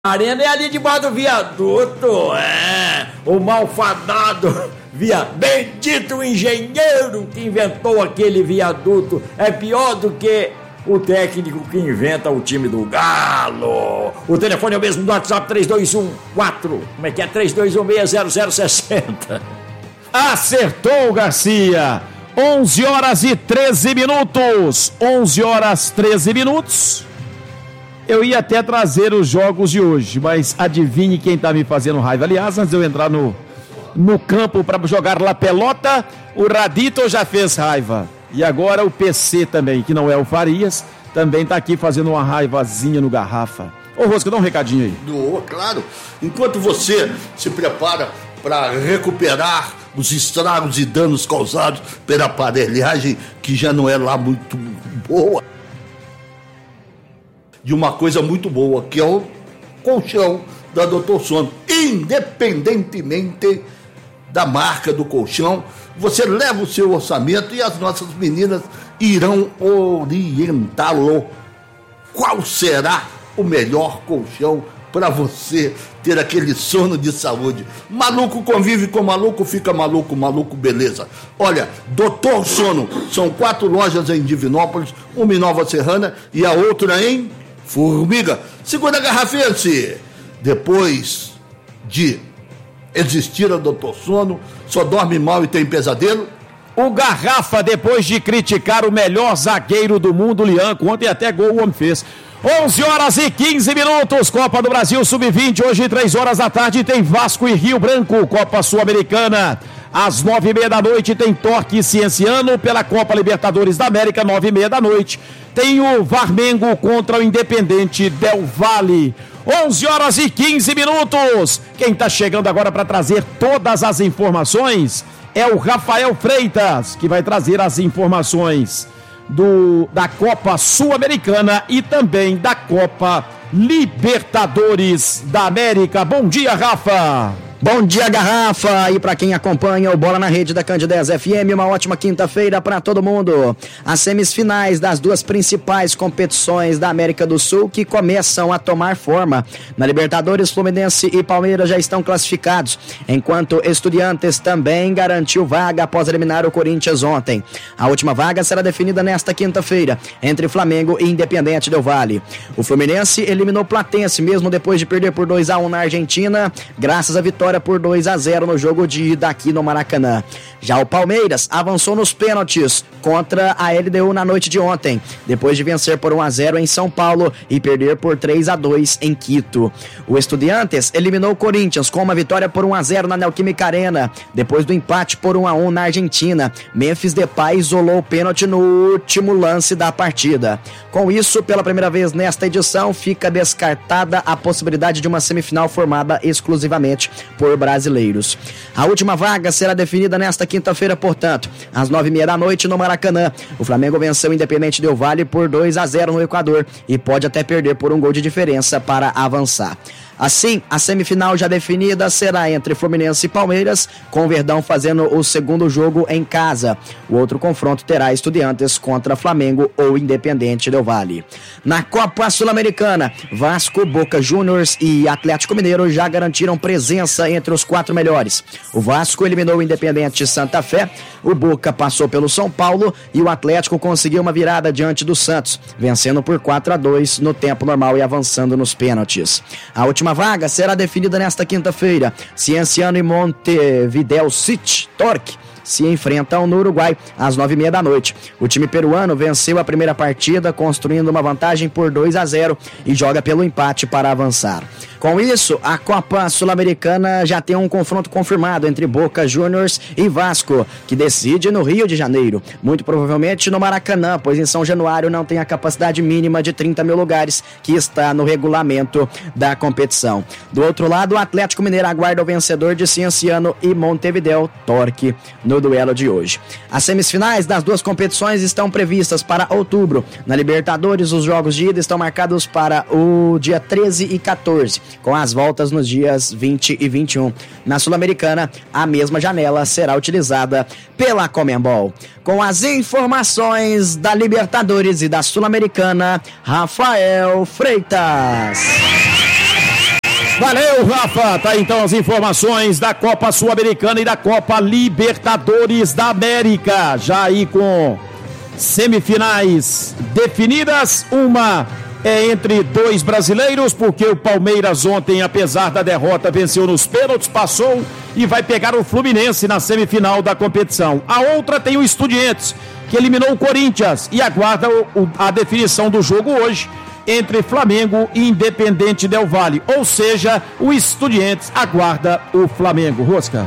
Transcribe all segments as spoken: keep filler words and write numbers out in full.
A arena é ali debaixo do viaduto, é, o malfadado via bendito engenheiro que inventou aquele viaduto é pior do que o técnico que inventa o time do Galo. O telefone é o mesmo do WhatsApp, três dois um quatro, como é que é? três dois um seis zero zero seis zero. Acertou, Garcia. onze horas e treze minutos. onze horas treze minutos. Eu ia até trazer os jogos de hoje, mas adivinhe quem tá me fazendo raiva. Aliás, antes de eu entrar no, no campo para jogar lá pelota, o Radito já fez raiva. E agora o P C também, que não é o Farias, também tá aqui fazendo uma raivazinha no garrafa. Ô Rosca, dá um recadinho aí. Do, claro. Enquanto você se prepara para recuperar os estragos e danos causados pela aparelhagem, que já não é lá muito boa, de uma coisa muito boa, que é o colchão da doutor Sono. Independentemente da marca do colchão, você leva o seu orçamento e as nossas meninas irão orientá-lo. Qual será o melhor colchão para você ter aquele sono de saúde? Maluco convive com maluco, fica maluco, maluco, beleza. Olha, doutor Sono, são quatro lojas em Divinópolis, uma em Nova Serrana e a outra em Formiga. Segunda Garrafense. Depois de existir a doutor Sono, só dorme mal e tem pesadelo? O Garrafa, depois de criticar o melhor zagueiro do mundo, Lianco, ontem até gol o homem fez. onze horas e quinze minutos, Copa do Brasil sub vinte, hoje três horas da tarde tem Vasco e Rio Branco, Copa Sul-Americana. Às nove e meia da noite tem Torque Cienciano pela Copa Libertadores da América, nove e meia da noite. Tem o Varmengo contra o Independente Del Valle. onze horas e quinze minutos. Quem está chegando agora para trazer todas as informações é o Rafael Freitas, que vai trazer as informações do, da Copa Sul-Americana e também da Copa Libertadores da América. Bom dia, Rafa! Bom dia, Garrafa, e para quem acompanha o Bola na Rede da Candidez F M, uma ótima quinta-feira para todo mundo. As semifinais das duas principais competições da América do Sul que começam a tomar forma. Na Libertadores, Fluminense e Palmeiras já estão classificados, enquanto Estudiantes também garantiu vaga após eliminar o Corinthians ontem. A última vaga será definida nesta quinta-feira, entre Flamengo e Independente Del Valle. O Fluminense eliminou Platense, mesmo depois de perder por dois a um na Argentina, graças à vitória por dois a zero no jogo de ida aqui no Maracanã. Já o Palmeiras avançou nos pênaltis contra a L D U na noite de ontem, depois de vencer por um a zero em São Paulo e perder por três a dois em Quito. O Estudiantes eliminou o Corinthians com uma vitória por um a zero na Neoquímica Arena, depois do empate por um a um na Argentina. Memphis Depay isolou o pênalti no último lance da partida. Com isso, pela primeira vez nesta edição, fica descartada a possibilidade de uma semifinal formada exclusivamente por brasileiros. A última vaga será definida nesta quinta-feira, portanto, às nove e meia da noite no Maracanã. O Flamengo venceu o Independente Del Valle por dois a zero no Equador e pode até perder por um gol de diferença para avançar. Assim, a semifinal já definida será entre Fluminense e Palmeiras, com o Verdão fazendo o segundo jogo em casa. O outro confronto terá Estudiantes contra Flamengo ou Independente Del Valle. Na Copa Sul-Americana, Vasco, Boca Juniors e Atlético Mineiro já garantiram presença entre os quatro melhores. O Vasco eliminou o Independente Santa Fé, o Boca passou pelo São Paulo e o Atlético conseguiu uma virada diante do Santos, vencendo por quatro a dois no tempo normal e avançando nos pênaltis. A última vaga será definida nesta quinta-feira. Cienciano e Montevideo City Torque se enfrentam no Uruguai às nove e meia da noite. O time peruano venceu a primeira partida, construindo uma vantagem por dois a zero e joga pelo empate para avançar. Com isso, a Copa Sul-Americana já tem um confronto confirmado entre Boca Juniors e Vasco, que decide no Rio de Janeiro, muito provavelmente no Maracanã, pois em São Januário não tem a capacidade mínima de trinta mil lugares que está no regulamento da competição. Do outro lado, o Atlético Mineiro aguarda o vencedor de Cienciano e Montevideo Torque no duelo de hoje. As semifinais das duas competições estão previstas para outubro. Na Libertadores, os jogos de ida estão marcados para o dia treze e quatorze, com as voltas nos dias vinte e vinte e um. Na Sul-Americana, a mesma janela será utilizada pela Conmebol. Com as informações da Libertadores e da Sul-Americana, Rafael Freitas. Valeu, Rafa. Tá então as informações da Copa Sul-Americana e da Copa Libertadores da América. Já aí com semifinais definidas, uma é entre dois brasileiros, porque o Palmeiras ontem, apesar da derrota, venceu nos pênaltis, passou e vai pegar o Fluminense na semifinal da competição. A outra tem o Estudiantes, que eliminou o Corinthians e aguarda o, a definição do jogo hoje entre Flamengo e Independente Del Valle. Ou seja, o Estudiantes aguarda o Flamengo. Rosca.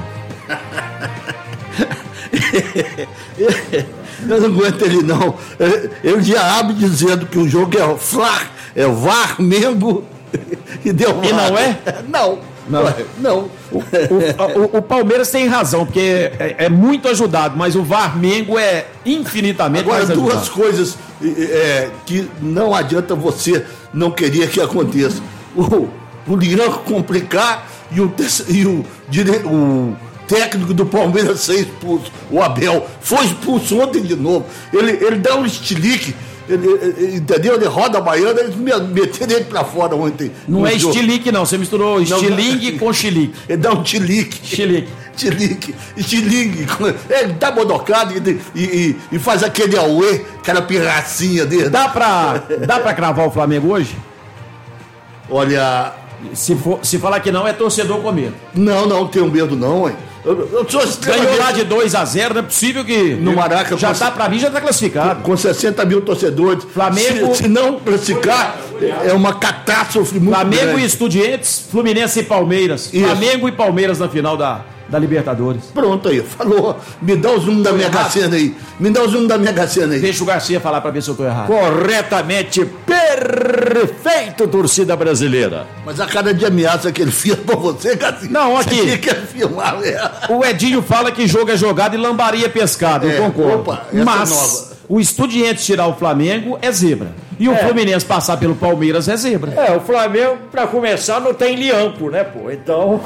Eu não aguento ele, não. Eu já abro dizendo que o jogo é o Fla, é o Varmengo e deu E não é? Não. Não. Não. O, o, o, o Palmeiras tem razão, porque é, é muito ajudado, mas o Varmengo é infinitamente Agora, mais ajudado. duas coisas é, que não adianta você não querer que aconteça. O, o Lirão complicar e o, e o, o técnico do Palmeiras ser expulso, o Abel, foi expulso ontem de novo. Ele, ele dá um estilique, ele, ele, entendeu? Ele roda a baiana, eles meteram ele pra fora ontem. Não é estilique, não. Você misturou estilingue com chilique. Ele dá um tilique. Chilique. Chilique. Estilingue. Ele dá bodocado e, e, e faz aquele auê, aquela pirracinha dele. Dá pra, dá pra cravar o Flamengo hoje? Olha... Se, for, se falar que não, é torcedor com medo. Não, não tenho medo não, hein? Eu, eu sou Ganhou lá de dois a zero, não é possível que... No Maraca... Já com, tá, pra mim, já tá classificado. Com sessenta mil torcedores. Flamengo... Se, se não classificar, é uma catástrofe muito Flamengo grande. e Estudiantes, Fluminense e Palmeiras. Isso. Flamengo e Palmeiras na final da, da Libertadores. Pronto aí, falou. Me dá os números da Mega Sena aí. Me dá os números da Mega Sena aí. Deixa o Garcia falar pra ver se eu tô errado. Corretamente perfeito, torcida brasileira. Mas a cara de ameaça que ele fez pra você, Garcia. Não, aqui. Você quer filmar, né? O Edinho fala que jogo é jogado e lambaria é pescado, É, eu concordo. opa, essa Mas é nova. o Estudiantes tirar o Flamengo é zebra. E o É. Fluminense passar pelo Palmeiras é zebra. É, o Flamengo, pra começar, não tem liampo, né, pô? Então,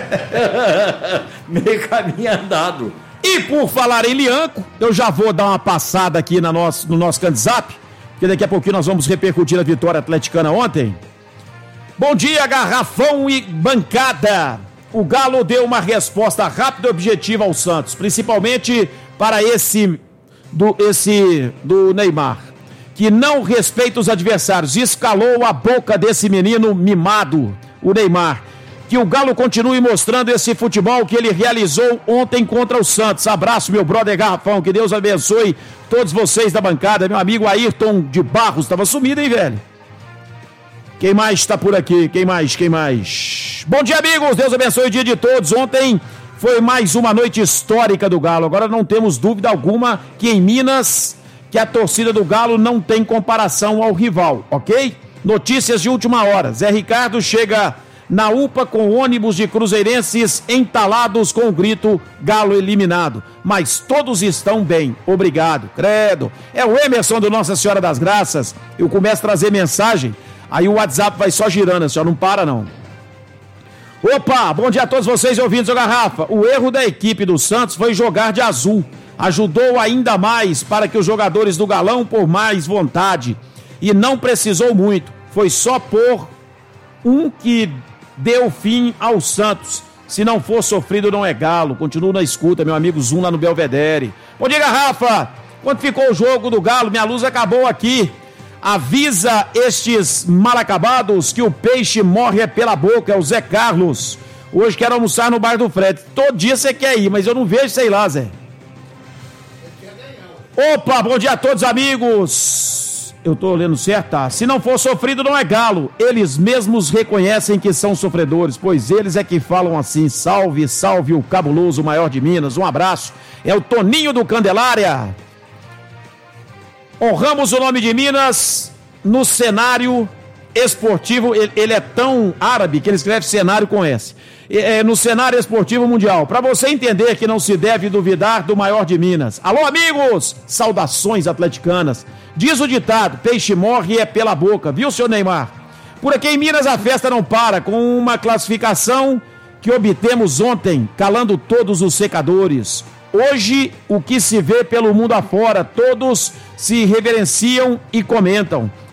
meio caminho andado. E por falar em Lianco, eu já vou dar uma passada aqui na nosso, no nosso WhatsApp, porque daqui a pouquinho nós vamos repercutir a vitória atleticana ontem. Bom dia, Garrafão e bancada. O Galo deu uma resposta rápida e objetiva ao Santos, principalmente para esse do, esse do Neymar, que não respeita os adversários, escalou a boca desse menino mimado, o Neymar. Que o Galo continue mostrando esse futebol que ele realizou ontem contra o Santos. Abraço, meu brother Garrafão, que Deus abençoe todos vocês da bancada. Meu amigo Ayrton de Barros, estava sumido, hein, velho? Quem mais está por aqui? Quem mais? Quem mais? Bom dia, amigos, Deus abençoe o dia de todos. Ontem foi mais uma noite histórica do Galo. Agora não temos dúvida alguma que em Minas, que a torcida do Galo não tem comparação ao rival, ok? Notícias de última hora. Zé Ricardo chega na U P A com ônibus de cruzeirenses entalados com o grito Galo eliminado. Mas todos estão bem, obrigado, credo. É o Emerson do Nossa Senhora das Graças. Eu começo a trazer mensagem, aí o WhatsApp vai só girando, só não para não. Opa, bom dia a todos vocês ouvintes do Garrafa. O erro da equipe do Santos foi jogar de azul. Ajudou ainda mais para que os jogadores do Galão por mais vontade. E não precisou muito. Foi só por um que deu fim ao Santos. Se não for sofrido, não é Galo. Continuo na escuta, meu amigo Zum lá no Belvedere. Bom dia, Garrafa. Quando ficou o jogo do Galo, minha luz acabou aqui. Avisa estes mal acabados que o peixe morre é pela boca. É o Zé Carlos. Hoje quero almoçar no bar do Fred. Todo dia você quer ir, mas eu não vejo, sei lá, Zé. Opa, bom dia a todos, amigos. Eu tô lendo certo, tá? Se não for sofrido, não é Galo. Eles mesmos reconhecem que são sofredores, pois eles é que falam assim. Salve, salve o cabuloso maior de Minas. Um abraço. É o Toninho do Candelária. Honramos o nome de Minas no cenário esportivo. Ele, ele é tão árabe que ele escreve cenário com S. É, no cenário esportivo mundial. Para você entender que não se deve duvidar do maior de Minas. Alô, amigos! Saudações atleticanas. Diz o ditado, peixe morre é pela boca, viu, seu Neymar? Por aqui em Minas a festa não para, com uma classificação que obtemos ontem, calando todos os secadores. Hoje, o que se vê pelo mundo afora, todos se reverenciam e comentam.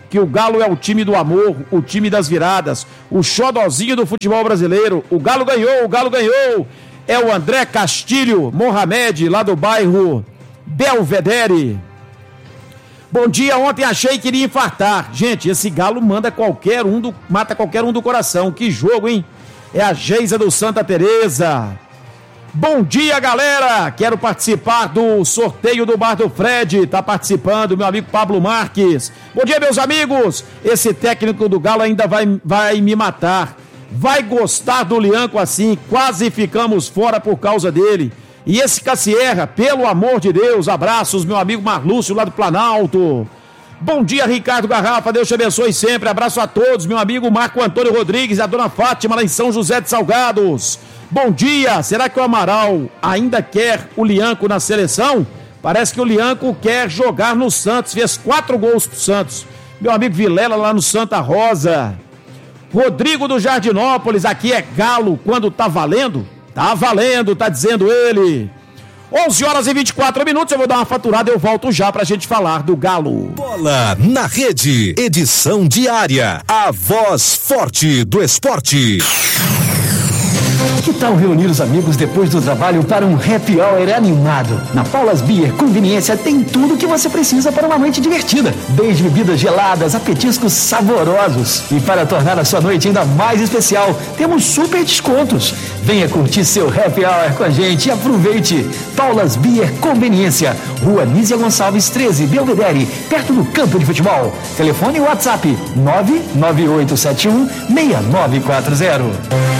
que o Galo é o time do amor, o time das viradas, o xodozinho do futebol brasileiro. O Galo ganhou, o Galo ganhou. É o André Castilho Mohamed, lá do bairro Belvedere. Bom dia, ontem achei que iria infartar. Gente, esse Galo manda qualquer um do, mata qualquer um do coração. Que jogo, hein? É a Geisa do Santa Teresa. Bom dia, galera! Quero participar do sorteio do Bar do Fred. Tá participando meu amigo Pablo Marques. Bom dia, meus amigos! Esse técnico do Galo ainda vai, vai me matar. Vai gostar do Lianco assim. Quase ficamos fora por causa dele. E esse Cassierra, pelo amor de Deus, abraços, meu amigo Marlúcio lá do Planalto. Bom dia, Ricardo Garrafa, Deus te abençoe sempre. Abraço a todos, meu amigo Marco Antônio Rodrigues e a dona Fátima lá em São José de Salgados. Bom dia, será que o Amaral ainda quer o Lianco na seleção? Parece que o Lianco quer jogar no Santos, fez quatro gols pro Santos. Meu amigo Vilela lá no Santa Rosa. Rodrigo do Jardinópolis, aqui é Galo quando tá valendo? Tá valendo, tá dizendo ele. onze horas e vinte e quatro minutos, eu vou dar uma faturada e eu volto já pra gente falar do Galo. Bola na Rede, edição diária, a voz forte do esporte. Que tal reunir os amigos depois do trabalho para um happy hour animado? Na Paulas Beer Conveniência tem tudo o que você precisa para uma noite divertida. Desde bebidas geladas a petiscos saborosos. E para tornar a sua noite ainda mais especial, temos super descontos. Venha curtir seu happy hour com a gente e aproveite. Paulas Beer Conveniência, Rua Nízia Gonçalves treze, Belvedere, perto do campo de futebol. Telefone e WhatsApp nove nove oito sete um seis nove quatro zero.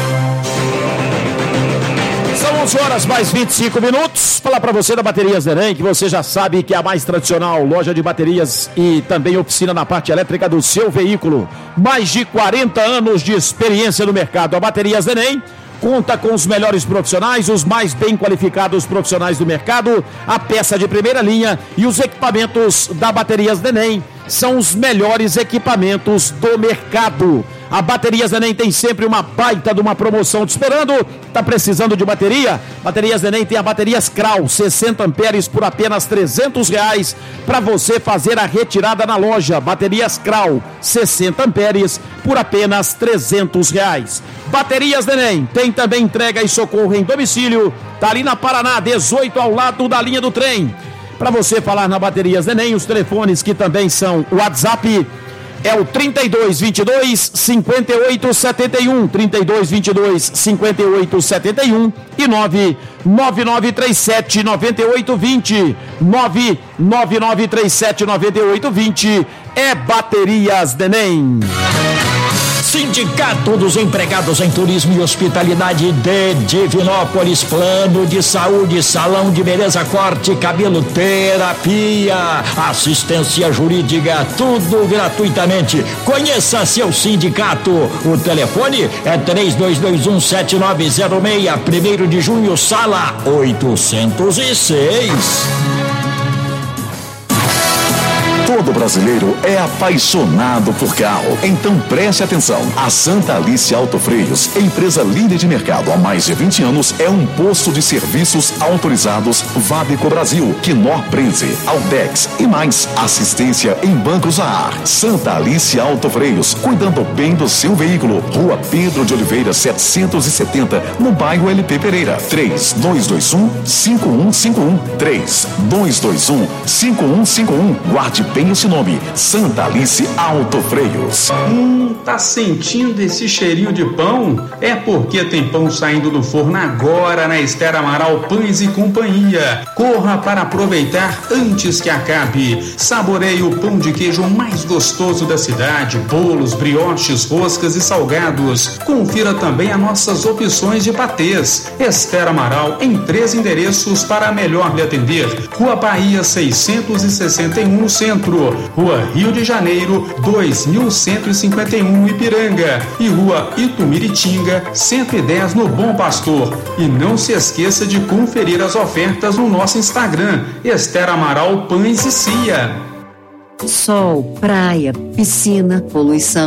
onze horas mais vinte e cinco minutos. Falar para você da Baterias Neném, que você já sabe que é a mais tradicional loja de baterias e também oficina na parte elétrica do seu veículo. Mais de quarenta anos de experiência no mercado. A Baterias Neném conta com os melhores profissionais, os mais bem qualificados profissionais do mercado, a peça de primeira linha e os equipamentos da Baterias Neném são os melhores equipamentos do mercado. A Baterias Neném tem sempre uma baita de uma promoção te esperando. Tá precisando de bateria? Baterias Neném tem a baterias Krau, sessenta amperes por apenas trezentos reais para você fazer a retirada na loja. Baterias Krau, sessenta amperes por apenas trezentos reais. Baterias Neném tem também entrega e socorro em domicílio. Tá ali na Paraná, dezoito, ao lado da linha do trem. Para você falar na Baterias Neném, os telefones que também são o WhatsApp é o trinta e dois, vinte e dois, cinquenta e oito, setenta e um, trinta e dois, vinte e dois, cinquenta e oito, setenta e um e nove nove nove três sete, nove oito dois zero, nove nove nove três sete, nove oito dois zero, é Baterias Neném. Sindicato dos Empregados em Turismo e Hospitalidade de Divinópolis, plano de saúde, salão de beleza, corte, cabelo, terapia, assistência jurídica, tudo gratuitamente. Conheça seu sindicato. O telefone é três dois dois um, sete nove zero seis, primeiro de junho, sala oitocentos e seis. Todo brasileiro é apaixonado por carro. Então preste atenção. A Santa Alice Autofreios, empresa líder de mercado há mais de vinte anos, é um posto de serviços autorizados Vadeco Brasil, Knorr Breze, Altex e mais. Assistência em bancos a ar. Santa Alice Autofreios, cuidando bem do seu veículo. Rua Pedro de Oliveira, setecentos e setenta, no bairro L P Pereira. três dois dois um, cinco um cinco um. três dois dois um, cinco um cinco um. Guarde bem esse nome, Santa Alice Autofreios. Hum, tá sentindo esse cheirinho de pão? É porque tem pão saindo do forno agora na Esther Amaral Pães e Companhia. Corra para aproveitar antes que acabe. Saboreie o pão de queijo mais gostoso da cidade, bolos, brioches, roscas e salgados. Confira também as nossas opções de patês. Esther Amaral em três endereços para melhor lhe atender. Rua Bahia seiscentos e sessenta e um no centro. Rua Rio de Janeiro, dois mil cento e cinquenta e um, Ipiranga, e Rua Itumiritinga, cento e dez, no Bom Pastor. E não se esqueça de conferir as ofertas no nosso Instagram, Esther Amaral Pães e Cia. Sol, praia, piscina, poluição,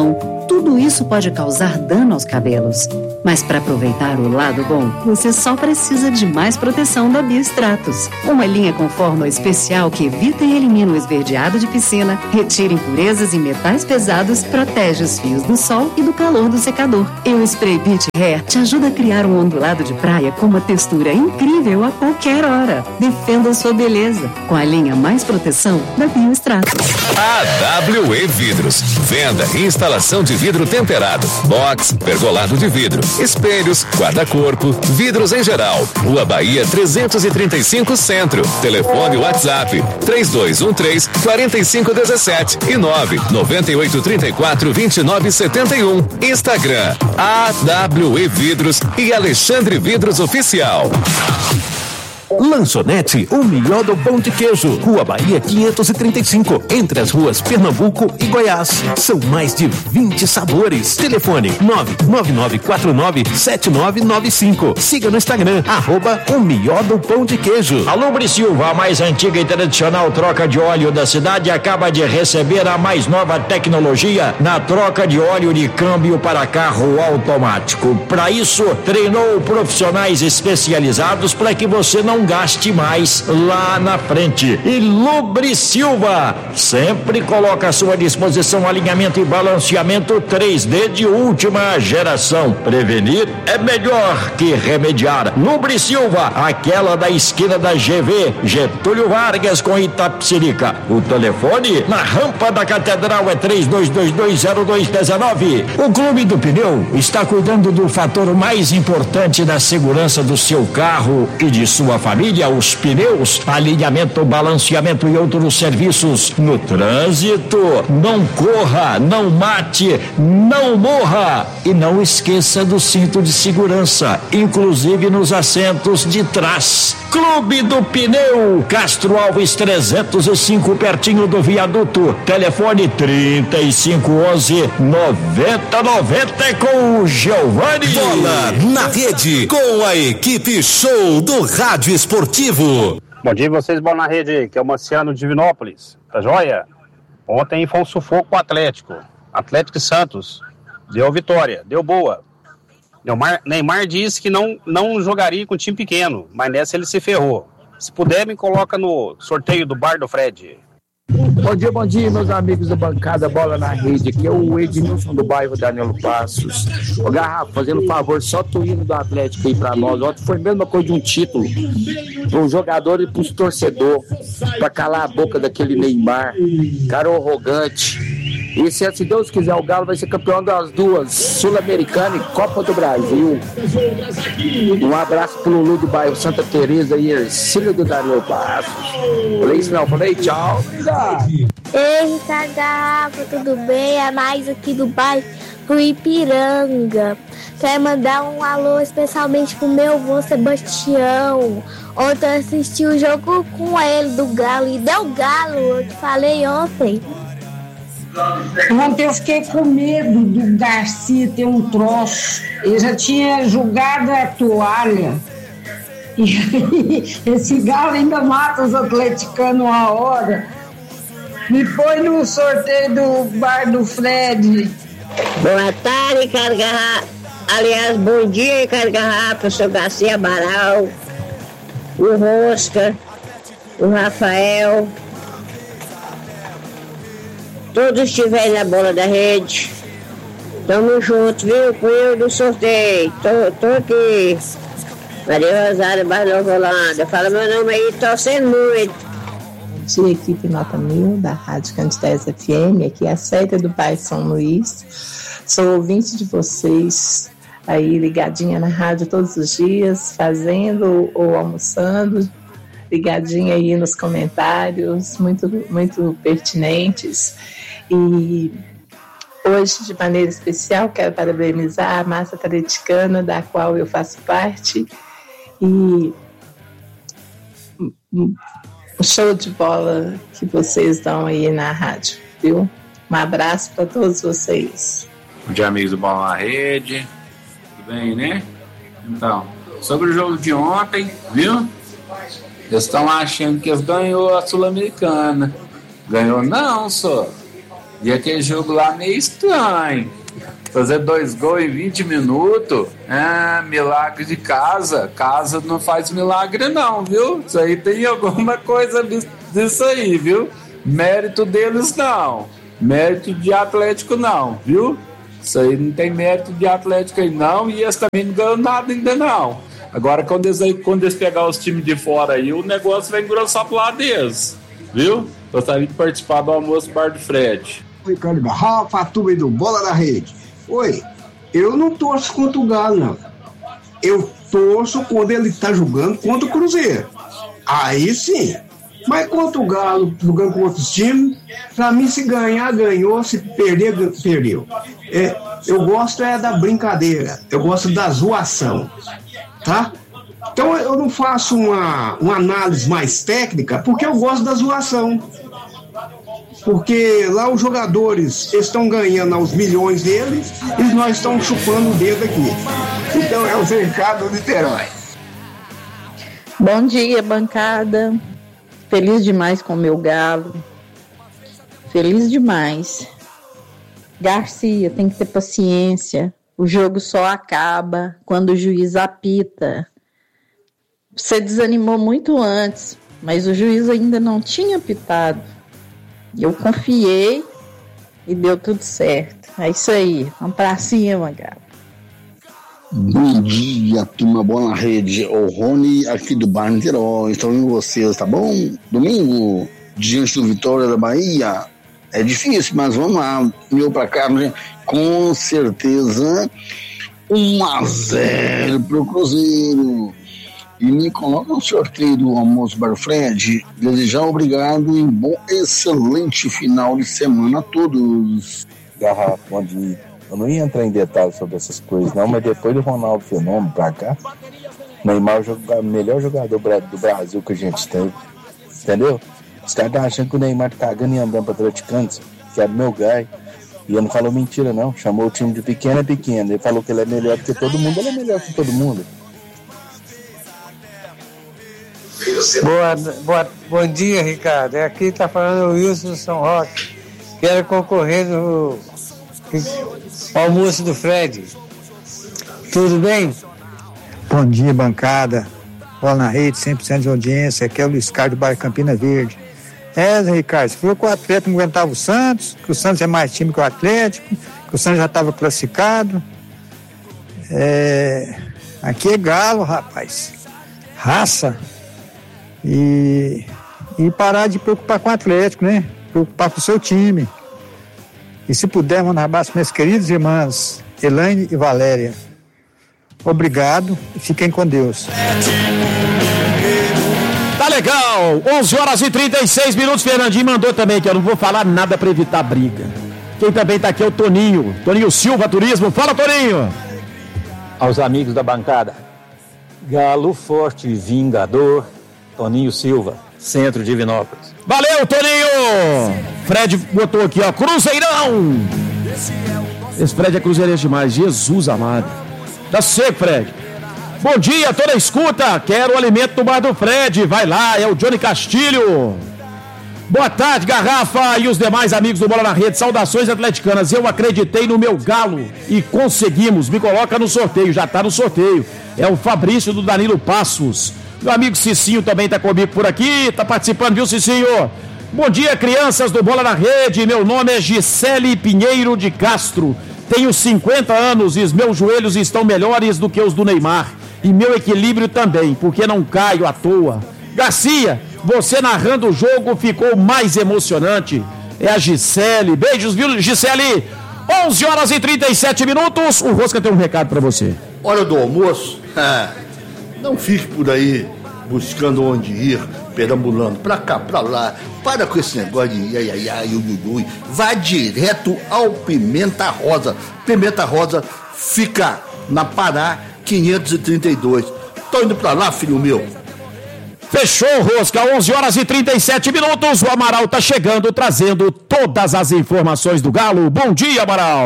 tudo isso pode causar dano aos cabelos. Mas para aproveitar o lado bom, você só precisa de mais proteção da Biostratos. Uma linha com fórmula especial que evita e elimina o esverdeado de piscina, retira impurezas e metais pesados, protege os fios do sol e do calor do secador. E o Spray Beach Hair te ajuda a criar um ondulado de praia com uma textura incrível a qualquer hora. Defenda sua beleza com a linha mais proteção da Biostratos. A W E Vidros. Venda e instalação de vidro temperado, box, pergolado de vidro, espelhos, guarda-corpo, vidros em geral. Rua Bahia trezentos e trinta e cinco Centro. Telefone WhatsApp três dois um três, quatro cinco um sete e nove nove oito três quatro, dois nove sete um. Instagram A W E Vidros e Alexandre Vidros Oficial. Lanchonete, o melhor do pão de queijo. Rua Bahia quinhentos e trinta e cinco, entre as ruas Pernambuco e Goiás. São mais de vinte sabores. Telefone nove nove nove quatro nove sete nove nove cinco. Siga no Instagram, arroba o melhor do pão de queijo. A Lubre Silva, a mais antiga e tradicional troca de óleo da cidade, acaba de receber a mais nova tecnologia na troca de óleo de câmbio para carro automático. Para isso, treinou profissionais especializados para que você não gaste mais lá na frente. E Lubre Silva sempre coloca à sua disposição alinhamento e balanceamento três D de última geração. Prevenir é melhor que remediar. Lubre Silva, aquela da esquina da G V, Getúlio Vargas com Itapecerica. O telefone na rampa da Catedral é três dois dois dois zero dois um nove. O Clube do Pneu está cuidando do fator mais importante da segurança do seu carro e de sua família. Família, os pneus, alinhamento, balanceamento e outros serviços no trânsito. Não corra, não mate, não morra e não esqueça do cinto de segurança, inclusive nos assentos de trás. Clube do Pneu, Castro Alves trezentos e cinco, pertinho do viaduto. Telefone trinta e cinco onze, noventa noventa com o Giovanni. Bola na rede com a equipe show do Rádio Esportivo. Bom dia vocês, Bola na Rede, que é o Marciano de Divinópolis, tá joia? Ontem foi um sufoco com o Atlético, Atlético e Santos, deu vitória, deu boa. Neymar, Neymar disse que não, não jogaria com time pequeno, mas nessa ele se ferrou. Se puder, me coloca no sorteio do Bar do Fred. Bom dia, bom dia, meus amigos da bancada Bola na Rede. Aqui é o Ednilson do bairro Danilo Passos. Ô Garrafa, fazendo um favor, só tu hino do Atlético aí pra nós. Ontem foi a mesma coisa de um título para um jogador e para os torcedores, pra calar a boca daquele Neymar, cara arrogante. E se, se Deus quiser, o Galo vai ser campeão das duas, Sul-Americana e Copa do Brasil. Um abraço pro Lulu do bairro Santa Teresa e Ercílio do Danilo Passos. Falei isso não, falei tchau. Ei, Ricardo Garrafa, tudo bem? É mais aqui do bairro do Ipiranga. Quero mandar um alô especialmente pro meu avô Sebastião. Ontem eu assisti o jogo com ele do Galo e deu Galo, eu te falei ontem. Ontem eu fiquei com medo do Garcia ter um troço. Ele já tinha jogado a toalha. E aí, esse Galo ainda mata os atleticanos uma hora. Me põe no sorteio do Bar do Fred. Boa tarde, Ricardo Garrafa. Aliás, bom dia, Ricardo Garrafa. Eu sou Garcia Amaral, o Rosca, o Rafael. Todos estiverem na Bola da Rede. Tamo junto, viu? Cunho do sorteio. Tô, tô aqui. Maria Rosário, bairro Nova Holanda. Fala meu nome aí, torcendo muito. Bom dia, equipe Nota Mil, da Rádio Candidez F M. Aqui é a Célia do bairro São Luís. Sou ouvinte de vocês, aí ligadinha na rádio todos os dias, fazendo ou almoçando. Ligadinha aí nos comentários, muito, muito pertinentes. E hoje, de maneira especial, quero parabenizar a massa atleticana, da qual eu faço parte. E o show de bola que vocês dão aí na rádio, viu? Um abraço para todos vocês. Bom dia, amigos do Bola na Rede. Tudo bem, né? Então, sobre o jogo de ontem, viu? Eles estão achando que eles ganhou a Sul-Americana. Ganhou não, só. E aquele jogo lá meio estranho. Fazer dois gols em vinte minutos, é milagre de casa. Casa não faz milagre não, viu? Isso aí tem alguma coisa disso aí, viu? Mérito deles não. Mérito de Atlético não, viu? Isso aí não tem mérito de Atlético aí não, e eles também não ganham nada ainda não. Agora quando eles, aí, quando eles pegar os times de fora aí, o negócio vai engrossar pro lado deles, viu? Gostaria de participar do almoço Bar do Fred. Ricardo Garrafa, a turma do Bola na Rede. Oi, eu não torço contra o Galo, não. Eu torço quando ele tá jogando contra o Cruzeiro. Aí sim. Mas contra o Galo, jogando com outros times, pra mim, se ganhar, ganhou, se perder, perdeu. É, eu gosto é da brincadeira, eu gosto da zoação, tá? Então eu não faço uma, uma análise mais técnica, porque eu gosto da zoação. Porque lá os jogadores estão ganhando aos milhões deles e nós estamos chupando o dedo aqui. Então é o cercado do Niterói. Bom dia, bancada. Feliz demais com o meu galo. Feliz demais. Garcia, tem que ter paciência. O jogo só acaba quando o juiz apita. Você desanimou muito antes, mas o juiz ainda não tinha apitado. Eu confiei e deu tudo certo. É isso aí. Vamos pra cima, galo. Bom dia, turma Bola na Rede. O Rony aqui do bairro Niterói. Estou vendo vocês, tá bom? Domingo, diante do Vitória da Bahia. É difícil, mas vamos lá. Meu pra cá, né? Com certeza um a zero pro Cruzeiro. E me coloca no sorteio do almoço Bar Fred. Desejar obrigado e bom, excelente final de semana a todos. Garrafa, bom dia. Eu não ia entrar em detalhes sobre essas coisas, não, mas depois do Ronaldo Fenômeno pra cá, Neymar é o melhor jogador do Brasil que a gente tem. Entendeu? Os caras estão achando que o Neymar tá cagando e andando pra Traticantes, que é do meu gai. E ele não falou mentira, não. Chamou o time de pequeno é pequeno. Ele falou que ele é melhor que todo mundo, ele é melhor que todo mundo. Boa, boa, bom dia, Ricardo. Aqui está falando o Wilson São Roque. Quero concorrer no almoço do Fred. Tudo bem? Bom dia, bancada. Bola na Rede, cem por cento de audiência. Aqui é o Luiz Carlos do bairro Campina Verde. É, Zé Ricardo, você falou que o Atlético não aguentava o Santos, que o Santos é mais time que o Atlético, que o Santos já estava classificado. É, aqui é galo, rapaz. Raça. E, e parar de preocupar com o Atlético, né? Preocupar com o seu time. E se puder, mandar um abraço minhas queridas irmãs Elaine e Valéria. Obrigado e fiquem com Deus. Tá legal, onze horas e trinta e seis minutos. Fernandinho mandou também que eu não vou falar nada para evitar briga. Quem também tá aqui é o Toninho, Toninho Silva Turismo. Fala, Toninho. Aos amigos da bancada, Galo Forte Vingador, Toninho Silva, Centro de Divinópolis. Valeu, Toninho! Fred botou aqui, ó, Cruzeirão! Esse Fred é cruzeirense demais, Jesus amado. Tá seco, Fred. Bom dia, toda escuta. Quero o alimento do bar do Fred. Vai lá, é o Johnny Castilho. Boa tarde, Garrafa e os demais amigos do Bola na Rede. Saudações atleticanas. Eu acreditei no meu galo e conseguimos. Me coloca no sorteio, já tá no sorteio. É o Fabrício do Danilo Passos. Meu amigo Cicinho também tá comigo por aqui. Tá participando, viu, Cicinho? Bom dia, crianças do Bola na Rede. Meu nome é Gisele Pinheiro de Castro. Tenho cinquenta anos e os meus joelhos estão melhores do que os do Neymar. E meu equilíbrio também, porque não caio à toa. Garcia, você narrando o jogo ficou mais emocionante. É a Gisele. Beijos, viu, Gisele? onze horas e trinta e sete minutos. O Rosca tem um recado pra você. Hora do almoço. Não fique por aí buscando onde ir, perambulando pra cá, pra lá. Para com esse negócio de ai, ai, ai, ui, ui. Vá direto ao Pimenta Rosa. Pimenta Rosa fica na Pará quinhentos e trinta e dois. Tô indo pra lá, filho meu. Fechou, Rosca, onze horas e trinta e sete minutos. O Amaral tá chegando, trazendo todas as informações do Galo. Bom dia, Amaral.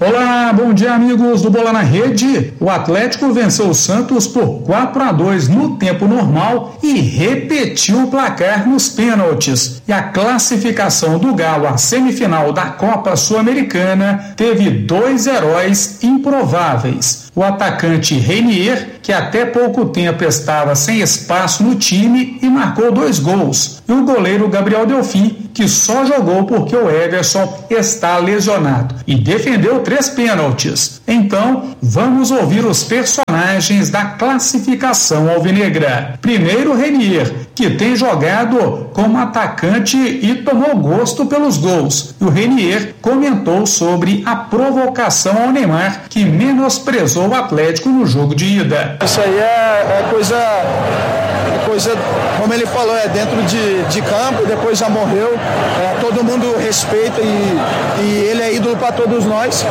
Olá, bom dia, amigos do Bola na Rede. O Atlético venceu o Santos por quatro a dois no tempo normal e repetiu o placar nos pênaltis. E a classificação do Galo à semifinal da Copa Sul-Americana teve dois heróis improváveis. O atacante Reinier, que até pouco tempo estava sem espaço no time e marcou dois gols. E o goleiro Gabriel Delfim, que só jogou porque o Everson está lesionado e defendeu três pênaltis. Então, vamos ouvir os personagens da classificação alvinegra. Primeiro, Reinier, que tem jogado como atacante e tomou gosto pelos gols. E o Reinier comentou sobre a provocação ao Neymar, que menosprezou o Atlético no jogo de ida. Isso aí é, é coisa, é coisa, como ele falou, é dentro de, de campo, depois já morreu. É, todo mundo respeita e, e ele é ídolo para todos nós,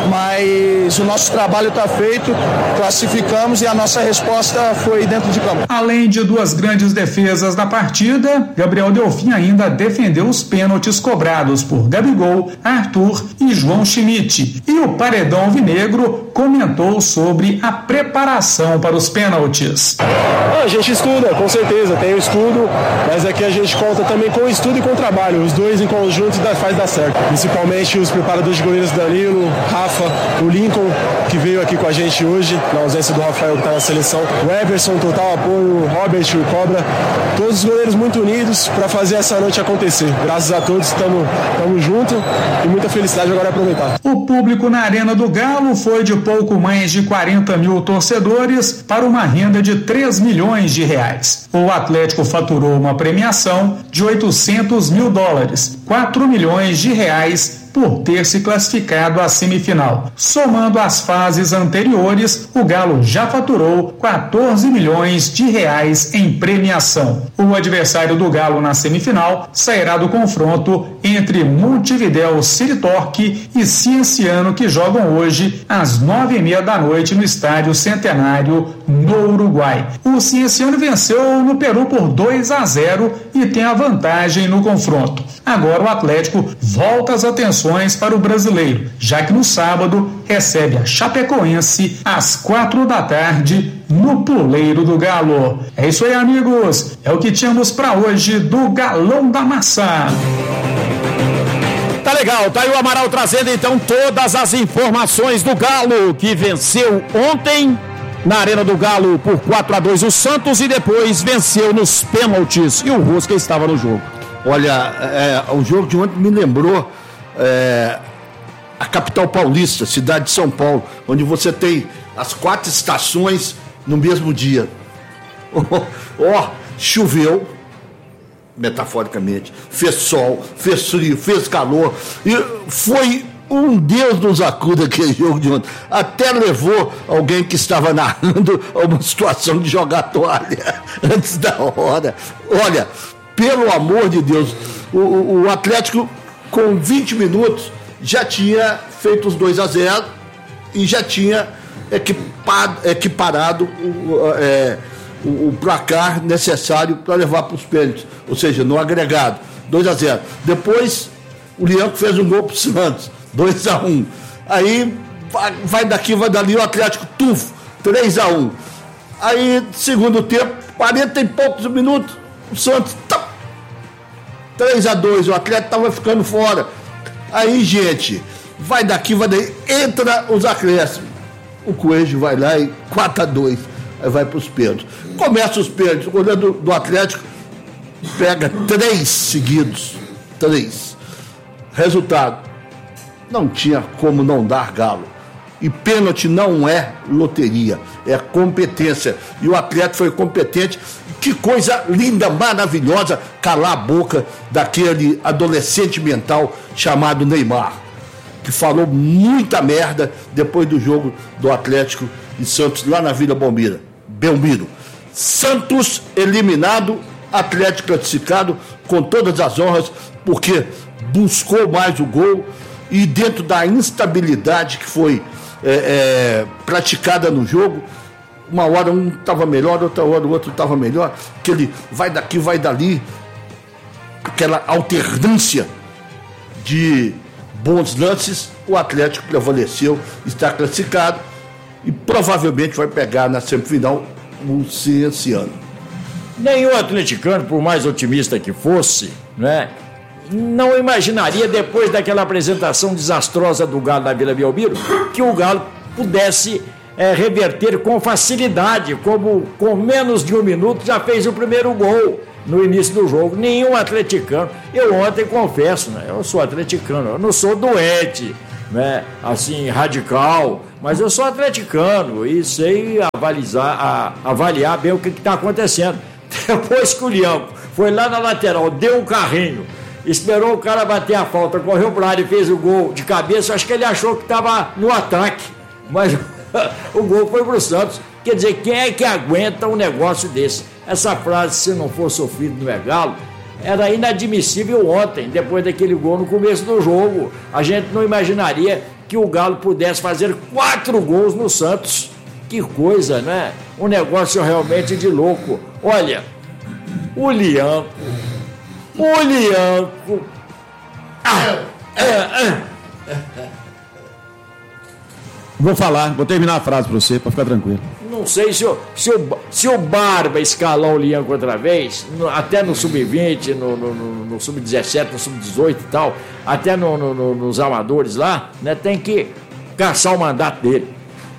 mas o nosso trabalho está feito, classificamos e a nossa resposta foi dentro de campo. Além de duas grandes defesas na partida, Gabriel Delfim ainda defendeu os pênaltis cobrados por Gabigol, Arthur e João Schmidt. E o paredão alvinegro comentou sobre a preparação para os pênaltis. A gente estuda, com certeza, tem o estudo, mas aqui a gente conta também com o estudo e com o trabalho, os dois em conjunto faz dar certo. Principalmente os preparadores de goleiros Danilo, Rafa, o Lincoln, que veio aqui com a gente hoje, na ausência do Rafael que está na seleção, o Everson, total apoio, o Robert, o Cobra, todos os goleiros muito unidos para fazer essa noite acontecer. Graças a todos, estamos juntos e muita felicidade agora é aproveitar. O público na Arena do Galo foi de pouco mais de quarenta mil torcedores para uma renda de três milhões de reais. O Atlético faturou uma premiação de oitocentos mil dólares, quatro milhões de reais por ter se classificado à semifinal. Somando as fases anteriores, o Galo já faturou quatorze milhões de reais em premiação. O adversário do Galo na semifinal sairá do confronto entre Montevidéu City Torque e Cienciano, que jogam hoje às nove e meia da noite no Estádio Centenário, no Uruguai. O Cienciano venceu no Peru por dois a zero e tem a vantagem no confronto. Agora o Atlético volta as atenções para o brasileiro, já que no sábado recebe a Chapecoense às quatro da tarde no Puleiro do Galo. É isso aí, amigos, é o que tínhamos para hoje do Galão da Maçã. Tá legal, tá aí o Amaral trazendo então todas as informações do Galo, que venceu ontem na Arena do Galo por quatro a dois o Santos e depois venceu nos pênaltis, e o Rosca estava no jogo. Olha, é, o jogo de ontem me lembrou é, a capital paulista, cidade de São Paulo, onde você tem as quatro estações no mesmo dia. Ó, oh, oh, choveu, metaforicamente, fez sol, fez frio, fez calor, e foi um Deus nos acuda aquele jogo de ontem. Até levou alguém que estava narrando a uma situação de jogar toalha antes da hora. Olha, pelo amor de Deus, o, o, o Atlético com vinte minutos já tinha feito os dois a zero e já tinha equipado, equiparado o, é, o, o placar necessário para levar para os pênaltis, ou seja, no agregado, dois a zero. Depois o Leão fez um gol para o Santos, dois a um. Aí vai, vai daqui, vai dali, o Atlético tufo, três a um. Aí, segundo tempo, quarenta e poucos minutos, o Santos tá, três a dois, o Atlético estava ficando fora. Aí, gente, vai daqui, vai daí, entra os acréscimos. O Coelho vai lá e quatro a dois, aí vai para os pênaltis. Começa os pênaltis, o goleiro do, do Atlético pega três seguidos, três. Resultado, não tinha como não dar Galo. E pênalti não é loteria, é competência. E o Atlético foi competente. Que coisa linda, maravilhosa, calar a boca daquele adolescente mental chamado Neymar, que falou muita merda depois do jogo do Atlético e Santos lá na Vila Belmiro. Belmiro. Santos eliminado, Atlético classificado com todas as honras, porque buscou mais o gol e dentro da instabilidade que foi é, é, praticada no jogo, uma hora um estava melhor, outra hora o outro estava melhor, aquele vai daqui, vai dali, aquela alternância de bons lances, o Atlético prevaleceu, está classificado e provavelmente vai pegar na semifinal o Cienciano. Nenhum atleticano, por mais otimista que fosse, né, não imaginaria, depois daquela apresentação desastrosa do Galo na Vila Belmiro, que o Galo pudesse é, reverter com facilidade, como com menos de um minuto já fez o primeiro gol no início do jogo. Nenhum atleticano. Eu ontem confesso, né, eu sou atleticano, eu não sou doente, né, assim, radical, mas eu sou atleticano e sei avalizar, a, avaliar bem o que está acontecendo. Depois que o Lianco foi lá na lateral, deu um carrinho, esperou o cara bater a falta, correu para a área e fez o gol de cabeça. Acho que ele achou que estava no ataque, mas o gol foi para o Santos. Quer dizer, quem é que aguenta um negócio desse? Essa frase, se não for sofrido no Galo, era inadmissível ontem, depois daquele gol no começo do jogo. A gente não imaginaria que o Galo pudesse fazer quatro gols no Santos. Que coisa, né? Um negócio realmente de louco. Olha, o Lianco, o Lianco... Ah, é, é. Vou falar, vou terminar a frase para você, para ficar tranquilo. Não sei se o, se o, se o Barba escalar o Lianco outra vez, no, até no sub vinte, no, no, no, no sub dezessete, no sub dezoito e tal, até no, no, no, nos amadores lá, né, tem que caçar o mandato dele.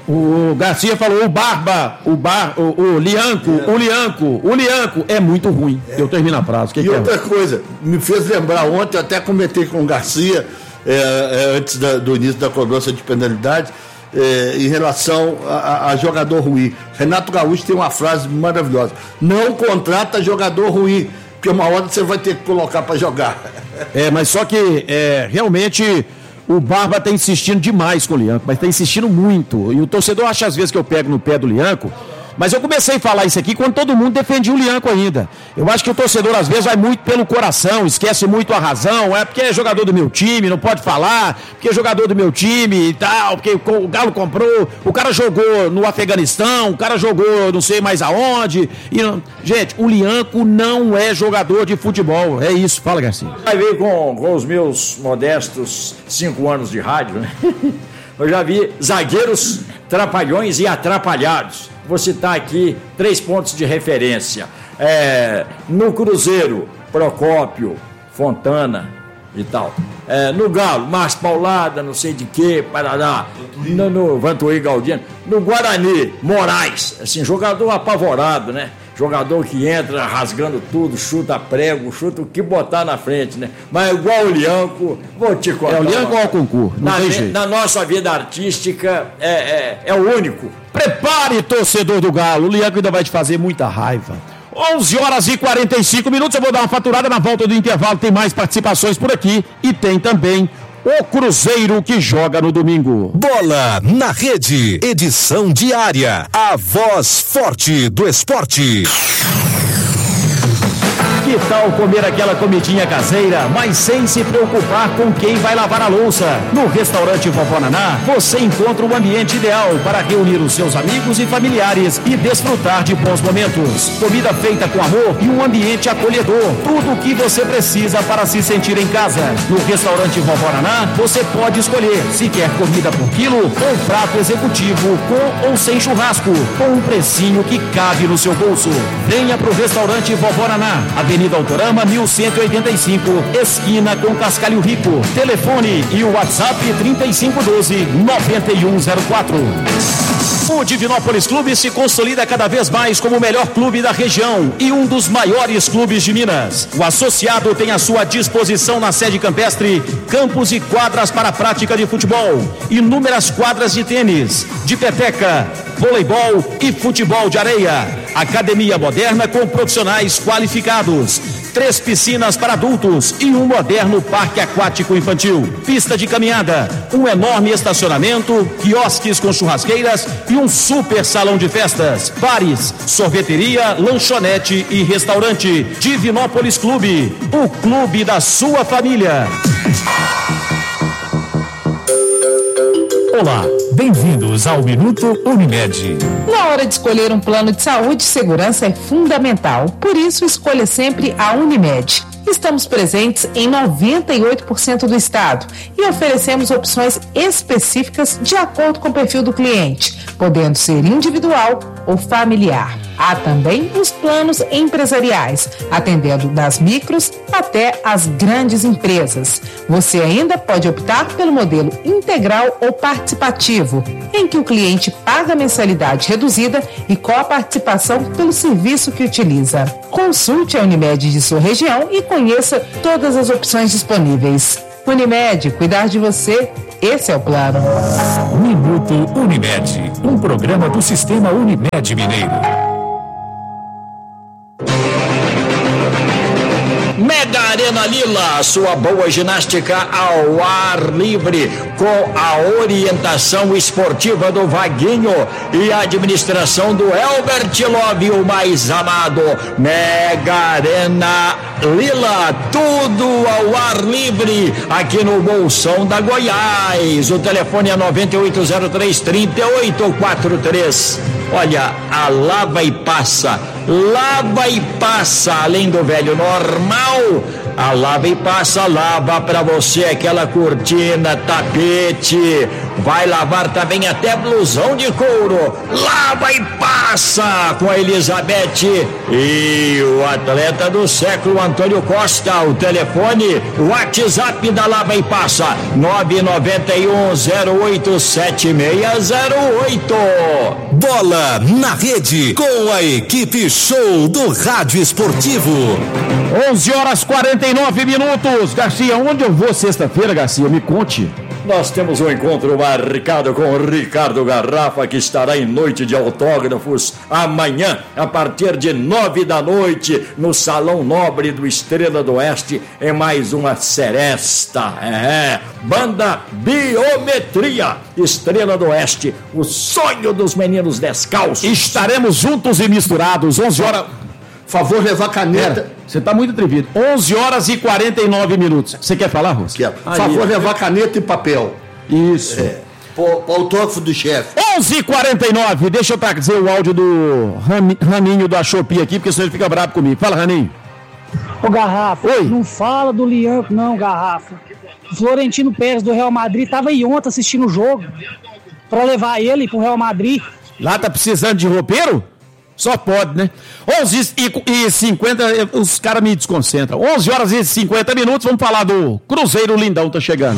O Garcia falou, o Barba, o, bar, o, o Lianco, é. o Lianco, o Lianco é muito ruim. É. Eu termino a frase. Que e que outra é? coisa, me fez lembrar ontem, eu até comentei com o Garcia, é, é, antes da, do início da cobrança de penalidade, é, em relação a, a jogador ruim. Renato Gaúcho tem uma frase maravilhosa: não contrata jogador ruim, porque uma hora você vai ter que colocar para jogar. É, mas só que é, realmente o Barba está insistindo demais com o Lianco, mas está insistindo muito. E o torcedor acha às vezes que eu pego no pé do Lianco, mas eu comecei a falar isso aqui quando todo mundo defendia o Lianco ainda. Eu acho que o torcedor às vezes vai muito pelo coração, esquece muito a razão, é porque é jogador do meu time, não pode falar, porque é jogador do meu time e tal, porque o Galo comprou, o cara jogou no Afeganistão, o cara jogou não sei mais aonde. E não... Gente, o Lianco não é jogador de futebol, é isso. Fala, Garcia. Vai ver com, com os meus modestos cinco anos de rádio, né? Eu já vi zagueiros trapalhões e atrapalhados. Vou citar aqui três pontos de referência. É, no Cruzeiro, Procópio, Fontana e tal. É, no Galo, Márcio Paulada, não sei de quê, Paraná. No, no Vantuí Galdino. No Guarani, Moraes. Assim, jogador apavorado, né? Jogador que entra rasgando tudo, chuta prego, chuta o que botar na frente, né? Mas igual o Lianco, vou te contar. É o Lianco ou o concurso? Na, na nossa vida artística, é, é, é o único. Prepare, torcedor do Galo, o Lianco ainda vai te fazer muita raiva. onze horas e quarenta e cinco minutos, eu vou dar uma faturada na volta do intervalo, tem mais participações por aqui e tem também o Cruzeiro que joga no domingo. Bola na Rede, edição diária, a voz forte do esporte. Que tal comer aquela comidinha caseira, mas sem se preocupar com quem vai lavar a louça? No restaurante Vovó Naná, você encontra o ambiente ideal para reunir os seus amigos e familiares e desfrutar de bons momentos. Comida feita com amor e um ambiente acolhedor. Tudo o que você precisa para se sentir em casa. No restaurante Vovó Naná, você pode escolher se quer comida por quilo ou prato executivo com ou sem churrasco, com um precinho que cabe no seu bolso. Venha pro restaurante Vovó Naná, Avenida Autorama mil cento e oitenta e cinco, esquina com Cascalho Rico. Telefone e o WhatsApp trinta e cinco doze, noventa e um zero quatro. O Divinópolis Clube se consolida cada vez mais como o melhor clube da região e um dos maiores clubes de Minas. O associado tem à sua disposição na sede campestre campos e quadras para a prática de futebol, inúmeras quadras de tênis, de peteca, voleibol e futebol de areia. Academia moderna com profissionais qualificados. Três piscinas para adultos e um moderno parque aquático infantil. Pista de caminhada, um enorme estacionamento, quiosques com churrasqueiras e um super salão de festas. Bares, sorveteria, lanchonete e restaurante. Divinópolis Clube, o clube da sua família. Olá, bem-vindos ao Minuto Unimed. Na hora de escolher um plano de saúde, segurança é fundamental. Por isso, escolha sempre a Unimed. Estamos presentes em noventa e oito por cento do estado e oferecemos opções específicas de acordo com o perfil do cliente, podendo ser individual ou familiar. Há também os planos empresariais, atendendo das micros até as grandes empresas. Você ainda pode optar pelo modelo integral ou participativo, em que o cliente paga mensalidade reduzida e com a participação pelo serviço que utiliza. Consulte a Unimed de sua região e conheça todas as opções disponíveis. Unimed, cuidar de você, esse é o plano. Minuto Unimed, um programa do Sistema Unimed Mineiro. Mega Arena Lila, sua boa ginástica ao ar livre, com a orientação esportiva do Vaguinho e a administração do Elbert Love, o mais amado. Mega Arena Lila, tudo ao ar livre, aqui no Bolsão da Goiás. O telefone é nove oito zero três, três oito quatro três. Olha, a lava e passa, lava e passa, além do velho normal, a lava e passa lava pra você aquela cortina, tapete, vai lavar também até blusão de couro. Lava e passa com a Elizabeth e o atleta do século Antônio Costa. O telefone, o WhatsApp da lava e passa nove nove um zero oito sete seis zero oito. Bola na rede com a equipe show do Rádio Esportivo. onze horas e quarenta e nove minutos. Garcia, onde eu vou sexta-feira, Garcia? Me conte. Nós temos um encontro marcado com o Ricardo Garrafa, que estará em noite de autógrafos amanhã, a partir de nove da noite, no Salão Nobre do Estrela do Oeste, em mais uma seresta. É, banda Biometria, Estrela do Oeste, o sonho dos meninos descalços. Estaremos juntos e misturados, onze horas... Favor levar caneta. Você está muito atrevido. onze horas e quarenta e nove minutos. Você quer falar, Rossi? Quero. Favor levar caneta e papel. Isso. É. Para o autógrafo do chefe. onze e quarenta e nove. Deixa eu trazer o áudio do Raninho da Shopee aqui, porque senão ele fica bravo comigo. Fala, Raninho. Ô, Garrafa, Oi. Não fala do Lianco, não, Garrafa. O Florentino Pérez do Real Madrid estava aí ontem assistindo o jogo para levar ele pro Real Madrid. Lá tá precisando de roupeiro? Só pode, né? onze e cinquenta, os caras me desconcentram. onze horas e cinquenta minutos, vamos falar do Cruzeiro Lindão, tá chegando.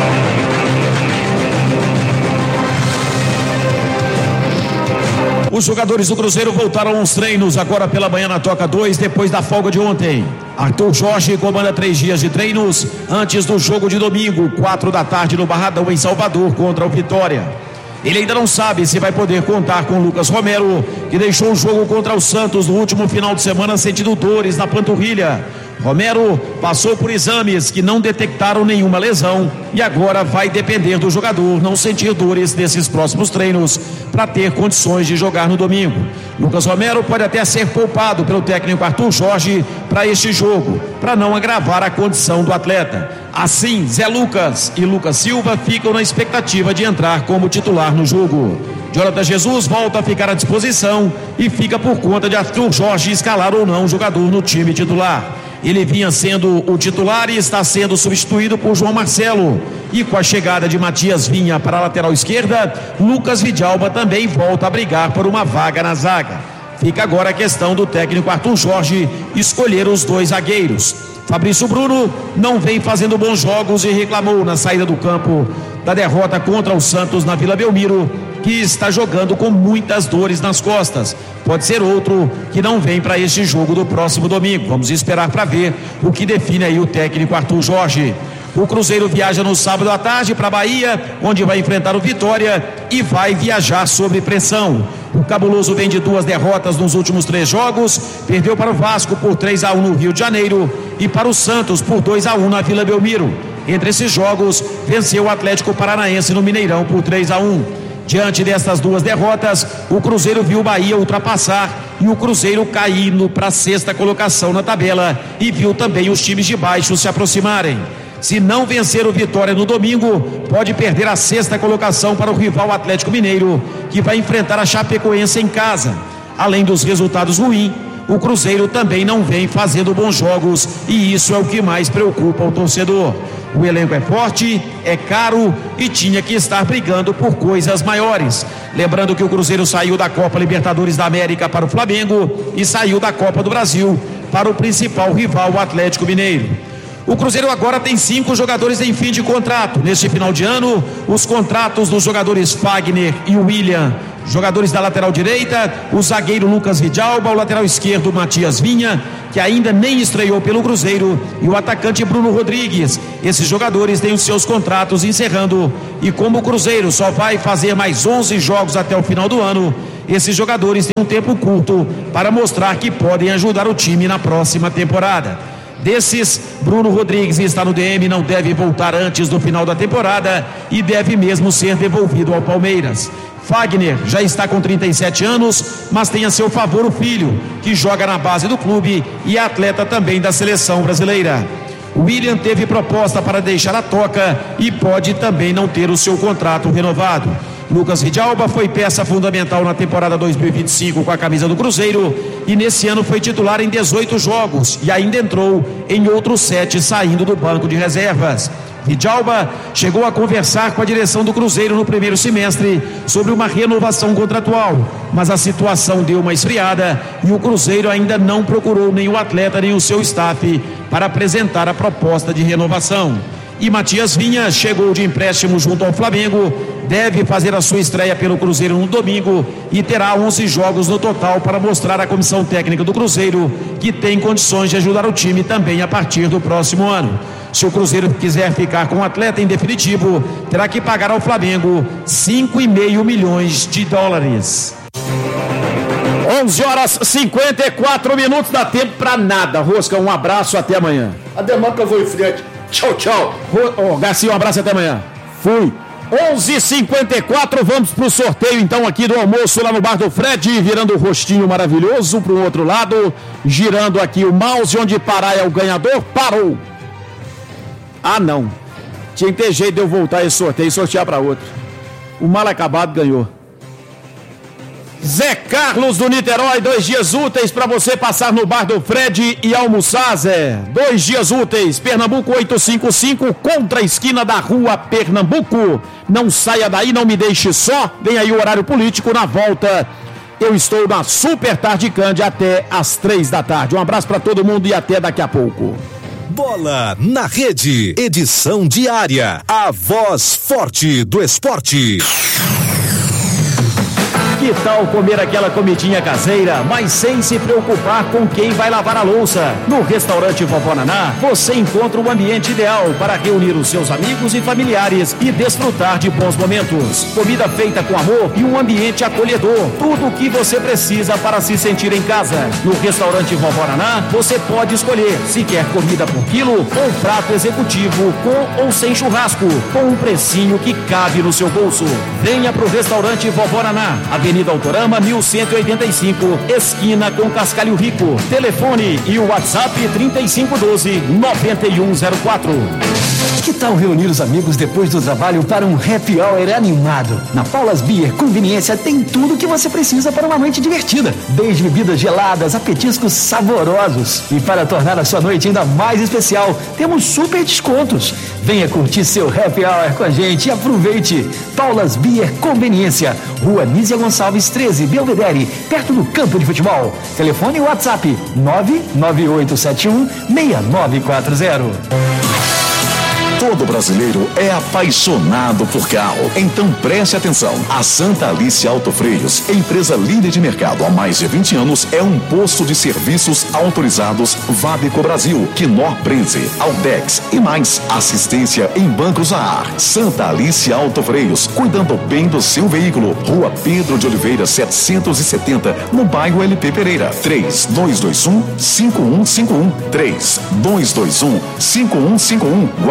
Os jogadores do Cruzeiro voltaram aos treinos agora pela manhã na Toca dois, depois da folga de ontem. Arthur Jorge comanda três dias de treinos antes do jogo de domingo, quatro da tarde no Barradão, em Salvador, contra o Vitória. Ele ainda não sabe se vai poder contar com Lucas Romero, que deixou o jogo contra o Santos no último final de semana sentindo dores na panturrilha. Romero passou por exames que não detectaram nenhuma lesão e agora vai depender do jogador não sentir dores nesses próximos treinos para ter condições de jogar no domingo. Lucas Romero pode até ser poupado pelo técnico Arthur Jorge para este jogo, para não agravar a condição do atleta. Assim, Zé Lucas e Lucas Silva ficam na expectativa de entrar como titular no jogo. Jonathan Jesus volta a ficar à disposição e fica por conta de Arthur Jorge escalar ou não o jogador no time titular. Ele vinha sendo o titular e está sendo substituído por João Marcelo. E com a chegada de Matias Vinha para a lateral esquerda, Lucas Vidalba também volta a brigar por uma vaga na zaga. Fica agora a questão do técnico Arthur Jorge escolher os dois zagueiros. Fabrício Bruno não vem fazendo bons jogos e reclamou na saída do campo da derrota contra o Santos na Vila Belmiro, que está jogando com muitas dores nas costas. Pode ser outro que não vem para este jogo do próximo domingo. Vamos esperar para ver o que define aí o técnico Arthur Jorge. O Cruzeiro viaja no sábado à tarde para Bahia, onde vai enfrentar o Vitória e vai viajar sob pressão. O Cabuloso vem de duas derrotas nos últimos três jogos, perdeu para o Vasco por três a um no Rio de Janeiro e para o Santos por dois a um na Vila Belmiro. Entre esses jogos, venceu o Atlético Paranaense no Mineirão por três a um. Diante destas duas derrotas, o Cruzeiro viu o Bahia ultrapassar e o Cruzeiro caindo para a sexta colocação na tabela e viu também os times de baixo se aproximarem. Se não vencer o Vitória no domingo, pode perder a sexta colocação para o rival Atlético Mineiro, que vai enfrentar a Chapecoense em casa. Além dos resultados ruins, o Cruzeiro também não vem fazendo bons jogos e isso é o que mais preocupa o torcedor. O elenco é forte, é caro e tinha que estar brigando por coisas maiores. Lembrando que o Cruzeiro saiu da Copa Libertadores da América para o Flamengo e saiu da Copa do Brasil para o principal rival, o Atlético Mineiro. O Cruzeiro agora tem cinco jogadores em fim de contrato. Neste final de ano, os contratos dos jogadores Fagner e William, jogadores da lateral direita, o zagueiro Lucas Vidalba, o lateral esquerdo Matias Vinha, que ainda nem estreou pelo Cruzeiro, e o atacante Bruno Rodrigues. Esses jogadores têm os seus contratos encerrando, e como o Cruzeiro só vai fazer mais onze jogos até o final do ano, esses jogadores têm um tempo curto para mostrar que podem ajudar o time na próxima temporada. Desses, Bruno Rodrigues está no D M, não deve voltar antes do final da temporada e deve mesmo ser devolvido ao Palmeiras. Fagner já está com trinta e sete anos, mas tem a seu favor o filho, que joga na base do clube e é atleta também da seleção brasileira. William teve proposta para deixar a toca e pode também não ter o seu contrato renovado. Lucas Vidalba foi peça fundamental na temporada dois mil e vinte e cinco com a camisa do Cruzeiro e nesse ano foi titular em dezoito jogos e ainda entrou em outros sete saindo do banco de reservas. Vidalba chegou a conversar com a direção do Cruzeiro no primeiro semestre sobre uma renovação contratual, mas a situação deu uma esfriada e o Cruzeiro ainda não procurou nem o atleta nem o seu staff para apresentar a proposta de renovação. E Matias Vinha chegou de empréstimo junto ao Flamengo, deve fazer a sua estreia pelo Cruzeiro no domingo e terá onze jogos no total para mostrar à comissão técnica do Cruzeiro que tem condições de ajudar o time também a partir do próximo ano. Se o Cruzeiro quiser ficar com o atleta em definitivo, terá que pagar ao Flamengo cinco e meio milhões de dólares. onze horas e cinquenta e quatro minutos, dá tempo pra nada. Rosca, um abraço, até amanhã. Ademar que eu vou em frente. Tchau, tchau. Ô, oh, Garcia, um abraço, até amanhã. Fui. onze e cinquenta e quatro, vamos pro sorteio então aqui do almoço lá no bar do Fred, virando o rostinho maravilhoso pro outro lado, girando aqui o mouse, onde parar é o ganhador, parou. Ah, não. Tinha que ter jeito de eu voltar esse sorteio e sortear para outro. O mal acabado ganhou. Zé Carlos do Niterói, dois dias úteis para você passar no bar do Fred e almoçar, Zé. Dois dias úteis, Pernambuco oitocentos e cinquenta e cinco, contra a esquina da rua Pernambuco. Não saia daí, não me deixe só. Vem aí o horário político, na volta eu estou na Super Tarde Cândia até às três da tarde. Um abraço para todo mundo e até daqui a pouco. Bola na Rede, edição diária, a voz forte do esporte. Que tal comer aquela comidinha caseira, mas sem se preocupar com quem vai lavar a louça? No restaurante Vovó Naná, você encontra o ambiente ideal para reunir os seus amigos e familiares e desfrutar de bons momentos. Comida feita com amor e um ambiente acolhedor. Tudo o que você precisa para se sentir em casa. No restaurante Vovó Naná, você pode escolher se quer comida por quilo ou prato executivo com ou sem churrasco, com um precinho que cabe no seu bolso. Venha pro restaurante Vovó Naná, Avenida Autorama mil cento e oitenta e cinco, esquina com Cascalho Rico. Telefone e o WhatsApp trinta e cinco doze, noventa e um zero quatro. Que tal reunir os amigos depois do trabalho para um happy hour animado? Na Paulas Beer Conveniência tem tudo o que você precisa para uma noite divertida, desde bebidas geladas a petiscos saborosos. E para tornar a sua noite ainda mais especial, temos super descontos. Venha curtir seu happy hour com a gente e aproveite. Paulas Beer Conveniência, Rua Nízia Gonçalves treze, Belvedere, perto do campo de futebol. Telefone e WhatsApp nove nove oito sete um, seis nove quatro zero. Todo brasileiro é apaixonado por carro. Então preste atenção. A Santa Alice Auto Freios, empresa líder de mercado há mais de vinte anos, é um posto de serviços autorizados Vadeco Brasil, Knorr Prenze, Altex e mais. Assistência em bancos a ar. Santa Alice Auto Freios, cuidando bem do seu veículo. Rua Pedro de Oliveira setecentos e setenta, no bairro L P Pereira. três dois dois um, cinco um cinco um. três dois dois um, cinco um cinco um. Guarde bem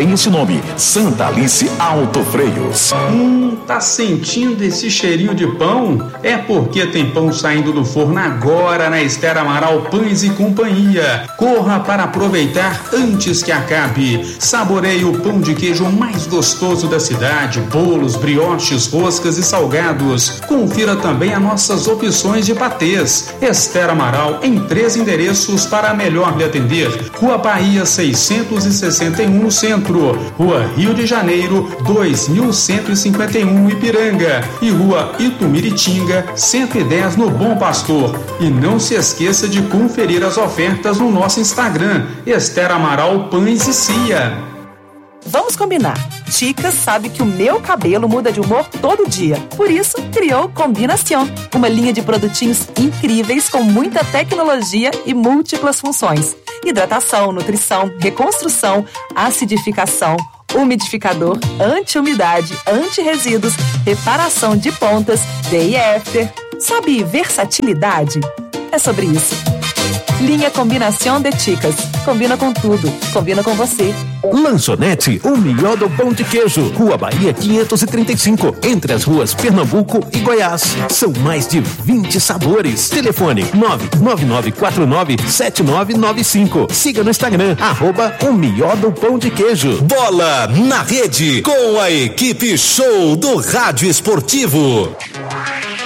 tem esse nome, Santa Alice Autofreios. Hum, tá sentindo esse cheirinho de pão? É porque tem pão saindo do forno agora na Esther Amaral Pães e Companhia. Corra para aproveitar antes que acabe. Saboreie o pão de queijo mais gostoso da cidade, bolos, brioches, roscas e salgados. Confira também as nossas opções de patês. Esther Amaral em três endereços para melhor lhe atender. Rua Bahia seiscentos e sessenta e um no centro, Rua Rio de Janeiro dois mil cento e cinquenta e um no Ipiranga e Rua Itumiritinga cento e dez no Bom Pastor. E não se esqueça de conferir as ofertas no nosso Instagram, Esther Amaral Pães e Cia. Vamos combinar. Ticas sabe que o meu cabelo muda de humor todo dia. Por isso, criou Combinação, uma linha de produtinhos incríveis com muita tecnologia e múltiplas funções. Hidratação, nutrição, reconstrução, acidificação, umidificador, anti-umidade, anti-resíduos, reparação de pontas, day after. Sabe versatilidade? É sobre isso. Linha Combinação de Ticas. Combina com tudo. Combina com você. Lanchonete, o melhor do pão de queijo. Rua Bahia quinhentos e trinta e cinco, entre as ruas Pernambuco e Goiás. São mais de vinte sabores. Telefone nove nove nove quatro nove sete nove nove cinco. Siga no Instagram, arroba o melhor do pão de queijo. Bola na Rede, com a equipe show do Rádio Esportivo.